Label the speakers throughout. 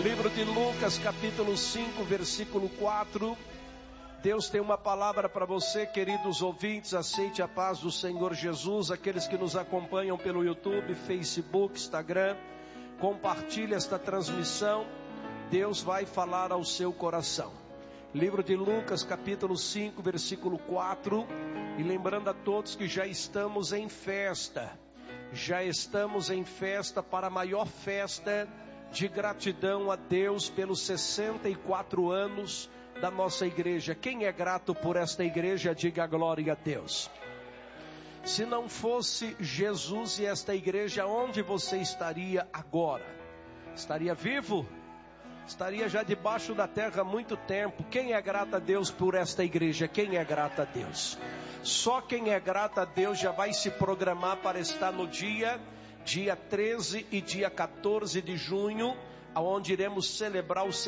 Speaker 1: Livro de Lucas, capítulo 5, versículo 4. Deus tem uma palavra para você, queridos ouvintes. Aceite a paz do Senhor Jesus. Aqueles que nos acompanham pelo YouTube, Facebook, Instagram, compartilhe esta transmissão. Deus vai falar ao seu coração. Livro de Lucas, capítulo 5, versículo 4. E lembrando a todos que já estamos em festa. Já estamos em festa para a maior festa de gratidão a Deus pelos 64 anos da nossa igreja. Quem é grato por esta igreja, diga glória a Deus. Se não fosse Jesus e esta igreja, onde você estaria agora? Estaria vivo? Estaria já debaixo da terra há muito tempo. Quem é grato a Deus por esta igreja? Quem é grato a Deus? Só quem é grato a Deus já vai se programar para estar no dia 13 e dia 14 de junho, onde iremos celebrar os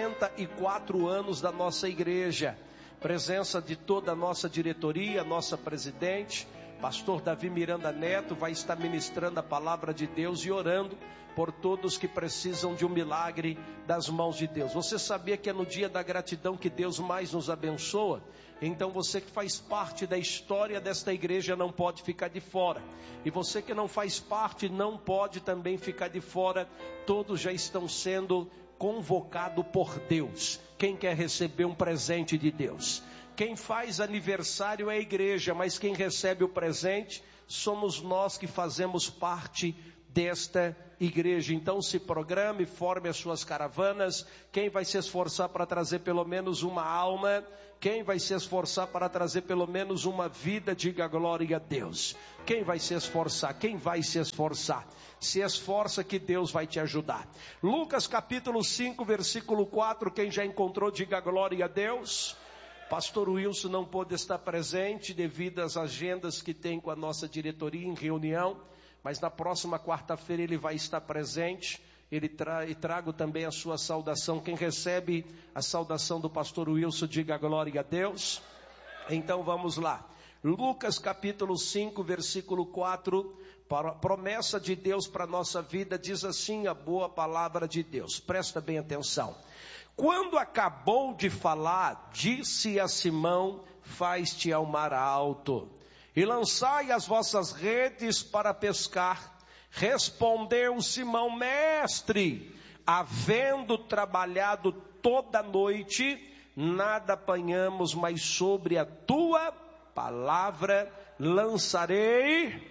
Speaker 1: 64 anos da nossa igreja. Presença de toda a nossa diretoria, nossa presidente, pastor Davi Miranda Neto, vai estar ministrando a palavra de Deus e orando por todos que precisam de um milagre das mãos de Deus. Você sabia que é no dia da gratidão que Deus mais nos abençoa? Então você que faz parte da história desta igreja não pode ficar de fora. E você que não faz parte não pode também ficar de fora. Todos já estão sendo convocados por Deus. Quem quer receber um presente de Deus? Quem faz aniversário é a igreja, mas quem recebe o presente somos nós que fazemos parte desta igreja. Então se programe, forme as suas caravanas. Quem vai se esforçar para trazer pelo menos uma alma? Quem vai se esforçar para trazer pelo menos uma vida? Diga glória a Deus. Quem vai se esforçar? Quem vai se esforçar? Se esforça que Deus vai te ajudar. Lucas capítulo 5, versículo 4. Quem já encontrou, diga glória a Deus. Pastor Wilson não pôde estar presente devido às agendas que tem com a nossa diretoria em reunião, mas na próxima quarta-feira ele vai estar presente. E trago também a sua saudação. Quem recebe a saudação do pastor Wilson, diga glória a Deus. Então vamos lá. Lucas capítulo 5, versículo 4, promessa de Deus para a nossa vida, diz assim a boa palavra de Deus. Presta bem atenção. Quando acabou de falar, disse a Simão: faz-te ao mar alto e lançai as vossas redes para pescar. Respondeu Simão: mestre, havendo trabalhado toda a noite, nada apanhamos, mas sobre a tua palavra lançarei.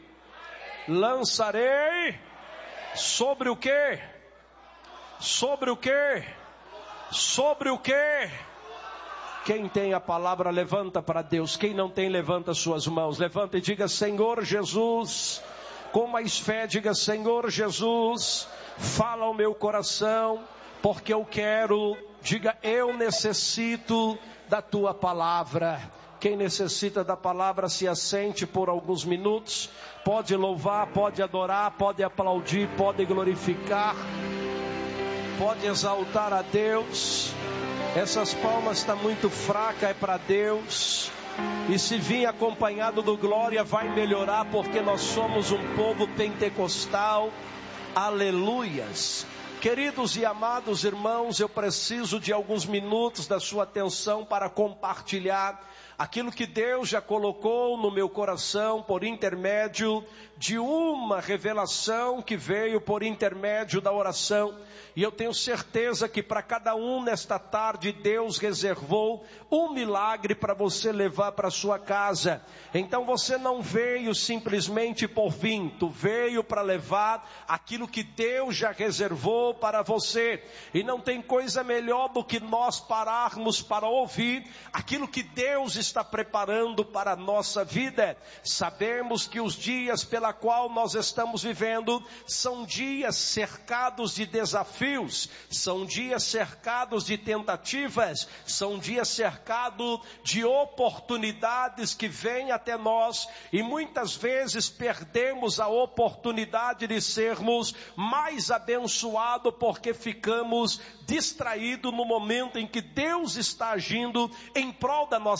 Speaker 1: Sobre o quê? Sobre o quê? Sobre o quê? Quem tem a palavra, levanta para Deus. Quem não tem, levanta suas mãos. Levanta e diga: Senhor Jesus. Com mais fé, diga: Senhor Jesus, fala ao meu coração, porque eu quero. Diga: eu necessito da tua palavra. Quem necessita da palavra, se assente por alguns minutos. Pode louvar, pode adorar, pode aplaudir, pode glorificar, pode exaltar a Deus. Essas palmas estão muito fracas, é para Deus. E se vir acompanhado do glória, vai melhorar, porque nós somos um povo pentecostal. Aleluias. Queridos e amados irmãos, eu preciso de alguns minutos da sua atenção para compartilhar aquilo que Deus já colocou no meu coração por intermédio de uma revelação que veio por intermédio da oração. E eu tenho certeza que para cada um nesta tarde Deus reservou um milagre para você levar para sua casa. Então você não veio simplesmente por vir, tu veio para levar aquilo que Deus já reservou para você. E não tem coisa melhor do que nós pararmos para ouvir aquilo que Deus está preparando para a nossa vida. Sabemos que os dias pela qual nós estamos vivendo são dias cercados de desafios, são dias cercados de tentativas, são dias cercados de oportunidades que vêm até nós, e muitas vezes perdemos a oportunidade de sermos mais abençoados porque ficamos distraídos no momento em que Deus está agindo em prol da nossa vida.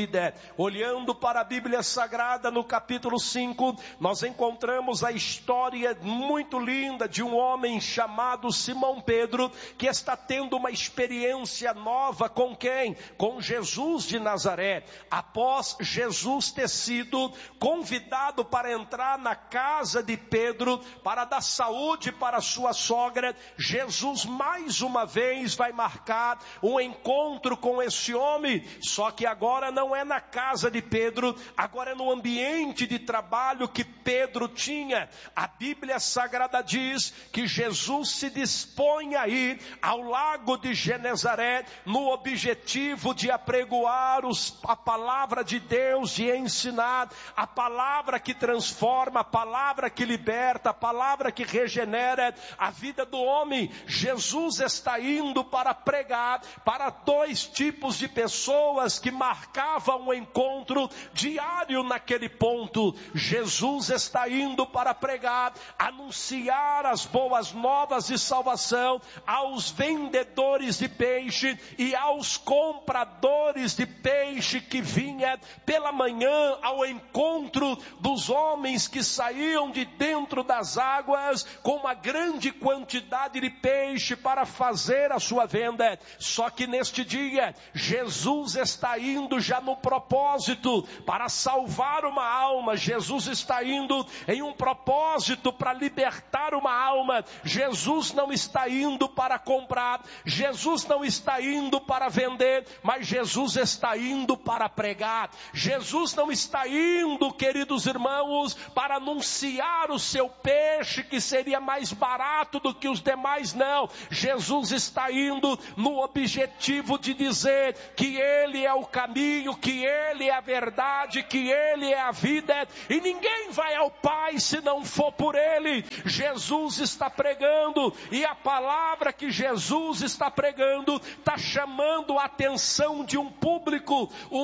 Speaker 1: vida. Olhando para a Bíblia Sagrada, no capítulo 5, nós encontramos a história muito linda de um homem chamado Simão Pedro, que está tendo uma experiência nova com quem? Com Jesus de Nazaré. Após Jesus ter sido convidado para entrar na casa de Pedro, para dar saúde para sua sogra, Jesus mais uma vez vai marcar um encontro com esse homem, só que agora não é na casa de Pedro, agora é no ambiente de trabalho que Pedro tinha. A Bíblia Sagrada diz que Jesus se dispõe a ir ao lago de Genezaré, no objetivo de apregoar a palavra de Deus, de ensinar a palavra que transforma, a palavra que liberta, a palavra que regenera a vida do homem. Jesus está indo para pregar para dois tipos de pessoas que marcavam um encontro diário naquele ponto. Jesus está indo para pregar, anunciar as boas novas de salvação aos vendedores de peixe e aos compradores de peixe que vinha pela manhã ao encontro dos homens que saíam de dentro das águas com uma grande quantidade de peixe para fazer a sua venda. Só que neste dia, Jesus está indo já no propósito para salvar uma alma. Jesus está indo em um propósito para libertar uma alma. Jesus não está indo para comprar, Jesus não está indo para vender, mas Jesus está indo para pregar. Jesus não está indo, queridos irmãos, para anunciar o seu peixe que seria mais barato do que os demais, não. Jesus está indo no objetivo de dizer que Ele é o caminho, que Ele é a verdade, que Ele é a vida, e ninguém vai ao Pai se não for por Ele. Jesus está pregando, e a palavra que Jesus está pregando está chamando a atenção de um público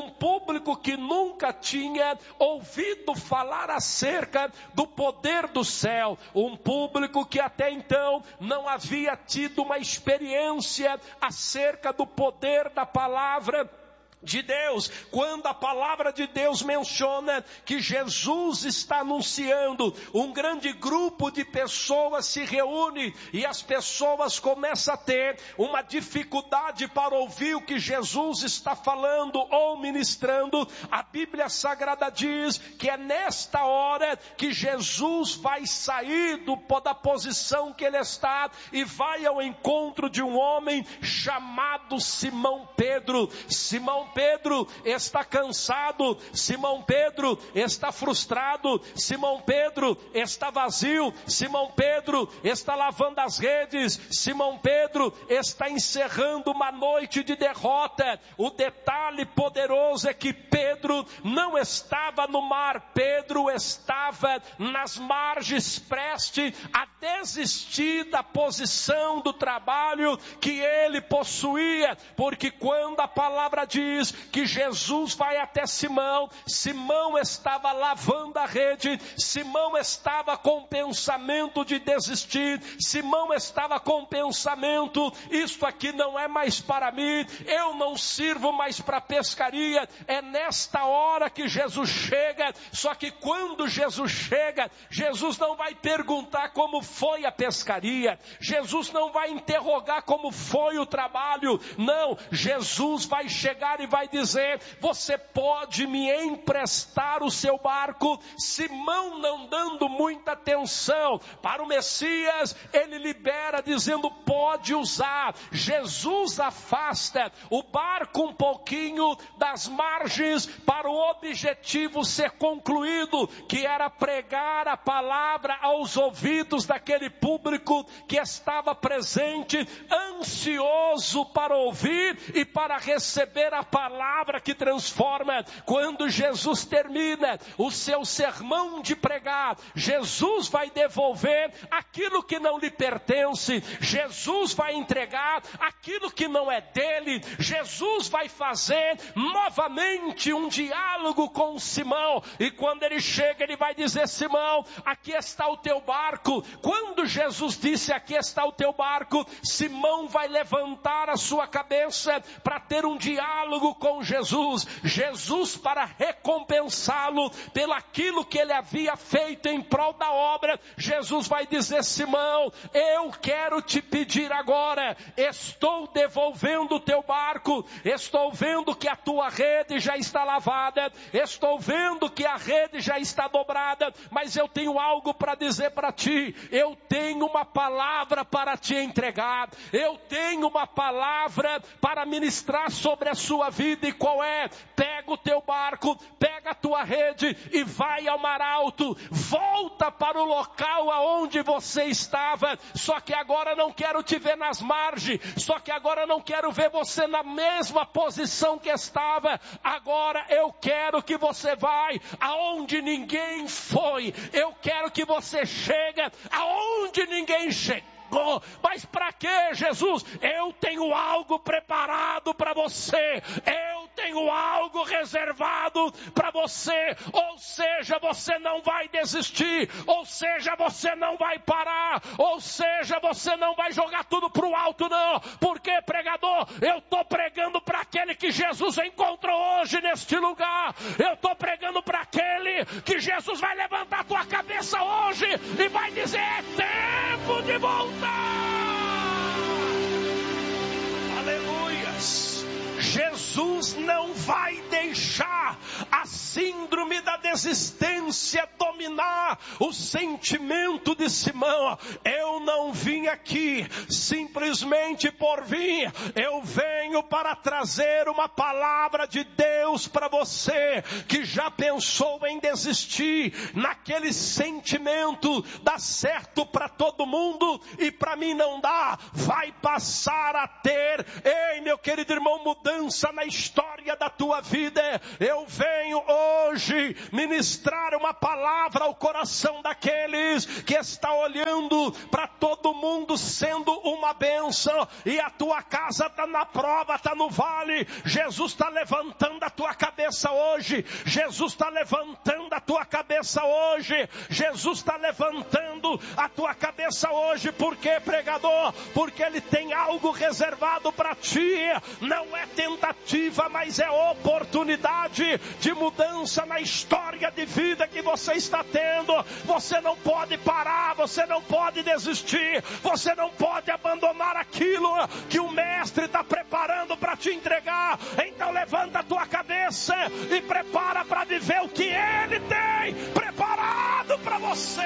Speaker 1: que nunca tinha ouvido falar acerca do poder do céu, um público que até então não havia tido uma experiência acerca do poder da palavra de Deus. Quando a palavra de Deus menciona que Jesus está anunciando, um grande grupo de pessoas se reúne e as pessoas começam a ter uma dificuldade para ouvir o que Jesus está falando ou ministrando. A Bíblia Sagrada diz que é nesta hora que Jesus vai sair da posição que ele está e vai ao encontro de um homem chamado Simão Pedro. Simão Pedro está cansado, Simão Pedro está frustrado, Simão Pedro está vazio, Simão Pedro está lavando as redes, Simão Pedro está encerrando uma noite de derrota. O detalhe poderoso é que Pedro não estava no mar, Pedro estava nas margens, preste a desistir da posição do trabalho que ele possuía, porque quando a palavra diz que Jesus vai até Simão, Simão estava lavando a rede, Simão estava com pensamento de desistir, Simão estava com pensamento, isto aqui não é mais para mim, eu não sirvo mais para pescaria. É nesta hora que Jesus chega, só que quando Jesus chega, Jesus não vai perguntar como foi a pescaria, Jesus não vai interrogar como foi o trabalho, não, Jesus vai chegar e vai dizer: você pode me emprestar o seu barco? Simão, não dando muita atenção para o Messias, ele libera dizendo: pode usar. Jesus afasta o barco um pouquinho das margens para o objetivo ser concluído, que era pregar a palavra aos ouvidos daquele público que estava presente, ansioso para ouvir e para receber a palavra que transforma. Quando Jesus termina o seu sermão de pregar, Jesus vai devolver aquilo que não lhe pertence, Jesus vai entregar aquilo que não é dele, Jesus vai fazer novamente um diálogo com Simão, e quando ele chega, ele vai dizer: Simão, aqui está o teu barco. Quando Jesus disse: aqui está o teu barco, Simão vai levantar a sua cabeça para ter um diálogo algo com Jesus. Jesus, para recompensá-lo pelaquilo que ele havia feito em prol da obra, Jesus vai dizer: Simão, eu quero te pedir agora, estou devolvendo o teu barco, estou vendo que a tua rede já está lavada, estou vendo que a rede já está dobrada, mas eu tenho algo para dizer para ti, eu tenho uma palavra para te entregar, eu tenho uma palavra para ministrar sobre a sua vida. E qual é? Pega o teu barco, pega a tua rede e vai ao mar alto, volta para o local aonde você estava, só que agora não quero te ver nas margens, só que agora não quero ver você na mesma posição que estava, agora eu quero que você vai aonde ninguém foi, eu quero que você chegue aonde ninguém chega. Mas para que, Jesus? Eu tenho algo preparado para você, eu tenho algo reservado para você, ou seja, você não vai desistir, ou seja, você não vai parar, ou seja, você não vai jogar tudo para o alto, não. Porque, pregador, eu estou pregando para aquele que Jesus encontrou hoje neste lugar, eu estou pregando para aquele que Jesus vai levantar a tua cabeça hoje e vai dizer: é tempo de voltar. Aleluias. Jesus não vai deixar a síndrome da desistência dominar o sentimento de Simão. Eu não vim aqui simplesmente por vir, eu venho para trazer uma palavra de Deus para você que já pensou em desistir naquele sentimento. Dá certo para todo mundo e para mim não dá, vai passar a ter, ei meu querido irmão, mudança na história da tua vida. Eu venho hoje ministrar uma palavra ao coração daqueles que está olhando para todo mundo sendo uma bênção, e a tua casa está na prova, está no vale. Jesus está levantando a tua cabeça hoje, Jesus está levantando a tua cabeça hoje, Jesus está levantando a tua cabeça hoje. Por quê, pregador? Porque Ele tem algo reservado para ti. Não é tentativa, mas é oportunidade de mudança na história de vida que você está tendo. Você não pode parar, você não pode desistir, você não pode abandonar aquilo que o mestre está preparando para te entregar. Então levanta a tua cabeça e prepara para viver o que Ele tem preparado para você.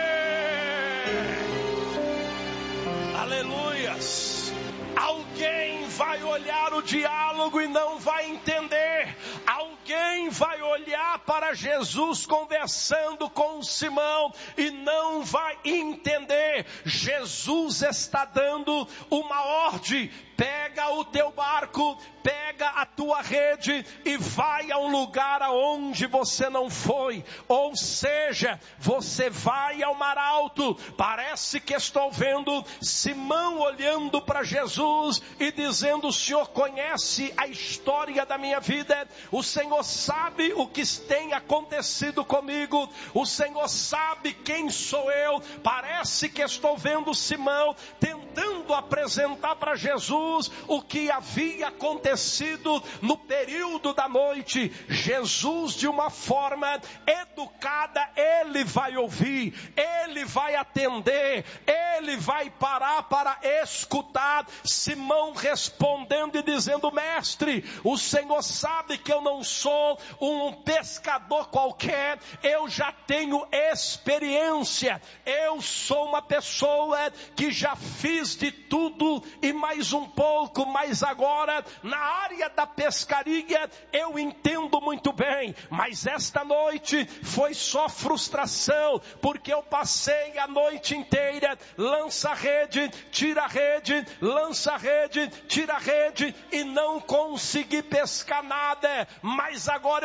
Speaker 1: Aleluias. Alguém vai olhar o diálogo e não vai entender. Alguém vai olhar para Jesus conversando com Simão e não vai entender. Jesus está dando uma ordem: pega o teu barco, pega a tua rede e vai a um lugar aonde você não foi. Ou seja, você vai ao mar alto. Parece que estou vendo Simão olhando para Jesus e dizendo: o Senhor conhece a história da minha vida, o Senhor sabe o que tem acontecido comigo, o Senhor sabe quem sou eu. Parece que estou vendo Simão tentando apresentar para Jesus o que havia acontecido no período da noite. Jesus, de uma forma educada, ele vai ouvir, ele vai atender, ele vai parar para escutar. Simão respondendo e dizendo: mestre, o Senhor sabe que eu não sou um pescador qualquer, eu já tenho experiência, eu sou uma pessoa que já fiz de tudo e mais um pouco, mas agora na área da pescaria eu entendo muito bem, mas esta noite foi só frustração, porque eu passei a noite inteira, lança a rede, tira a rede, lança a rede, tira a rede, e não consegui pescar nada, mas agora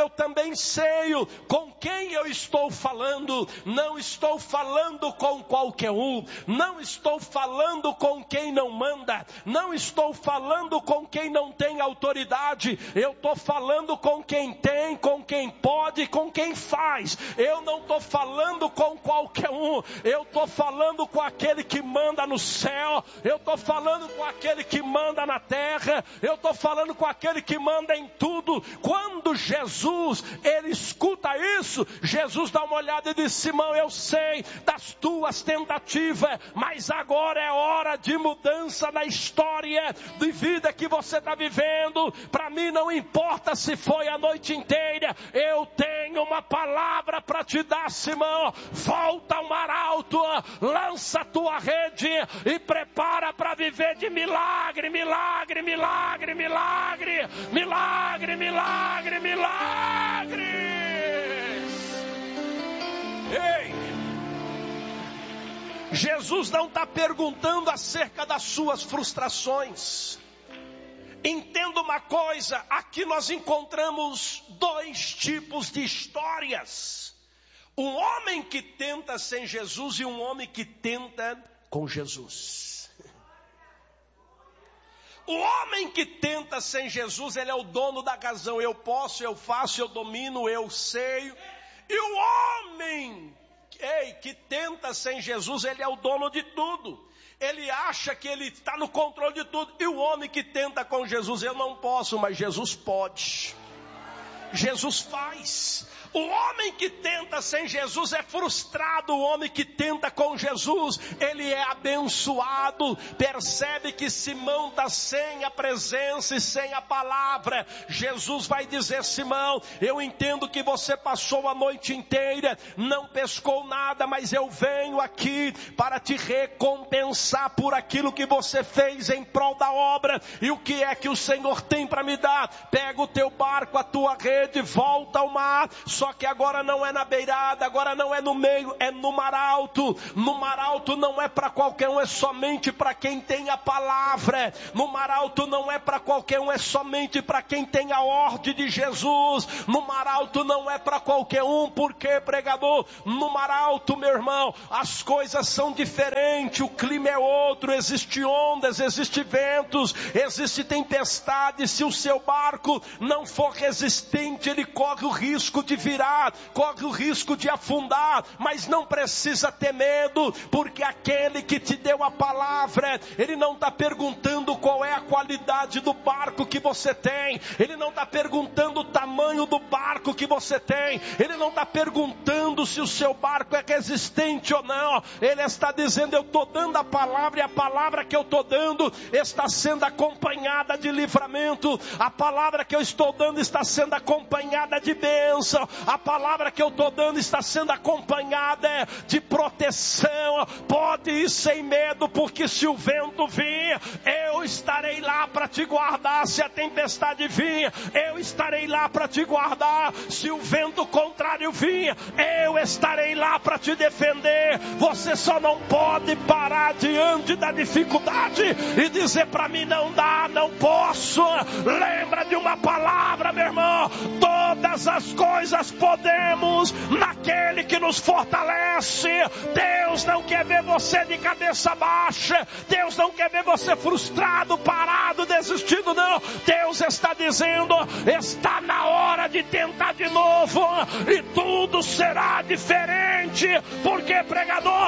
Speaker 1: eu também sei com quem eu estou falando. Não estou falando com qualquer um, não estou falando com quem não manda, não estou falando com quem não tem autoridade, eu estou falando com quem tem, com quem pode, com quem faz. Eu não estou falando com qualquer um, eu estou falando com aquele que manda no céu, eu estou falando com aquele que manda na terra, eu estou falando com aquele que manda em tudo. Quando Jesus, ele escuta isso, Jesus dá uma olhada e diz: Simão, eu sei das tuas tentativas, mas agora é hora de mudança na história de vida que você está vivendo. Para mim não importa se foi a noite inteira, eu tenho uma palavra para te dar, Simão. Volta ao mar alto, lança a tua rede e prepara para viver de milagre, milagre, milagre, milagre, milagre, milagre, milagres. Ei, Jesus não está perguntando acerca das suas frustrações. Entenda uma coisa, aqui nós encontramos dois tipos de histórias. Um homem que tenta sem Jesus e um homem que tenta com Jesus. O homem que tenta sem Jesus, ele é o dono da razão. Eu posso, eu faço, eu domino, eu sei. E o homem que tenta sem Jesus, ele é o dono de tudo. Ele acha que ele está no controle de tudo. E o homem que tenta com Jesus, eu não posso, mas Jesus pode. Jesus faz. O homem que tenta sem Jesus é frustrado. O homem que tenta com Jesus, ele é abençoado. Percebe que Simão está sem a presença e sem a palavra. Jesus vai dizer: Simão, eu entendo que você passou a noite inteira, não pescou nada, mas eu venho aqui para te recompensar por aquilo que você fez em prol da obra. E o que é que o Senhor tem para me dar? Pega o teu barco, a tua rede, volta ao mar. Só que agora não é na beirada, agora não é no meio, é no mar alto. No mar alto não é para qualquer um, é somente para quem tem a palavra. No mar alto não é para qualquer um, é somente para quem tem a ordem de Jesus. No mar alto não é para qualquer um, porque, pregador, no mar alto, meu irmão, as coisas são diferentes, o clima é outro, existem ondas, existem ventos, existe tempestade. Se o seu barco não for resistente, ele corre o risco de virar, corre o risco de afundar, mas não precisa ter medo, porque aquele que te deu a palavra, ele não está perguntando qual é a qualidade do barco que você tem, ele não está perguntando o tamanho do barco que você tem, ele não está perguntando se o seu barco é resistente ou não, ele está dizendo: eu estou dando a palavra, e a palavra que eu estou dando está sendo acompanhada de livramento, a palavra que eu estou dando está sendo acompanhada de bênção, a palavra que eu estou dando está sendo acompanhada de proteção. Pode ir sem medo, porque se o vento vir, eu estarei lá para te guardar. Se a tempestade vir, eu estarei lá para te guardar. Se o vento contrário vir, eu estarei lá para te defender. Você só não pode parar diante da dificuldade e dizer: para mim não dá, não posso. Lembra de uma palavra, meu irmão: todas as coisas podemos naquele que nos fortalece. Deus não quer ver você de cabeça baixa, Deus não quer ver você frustrado, parado, desistindo, não. Deus está dizendo: está na hora de tentar de novo, e tudo será diferente. Porque, pregador,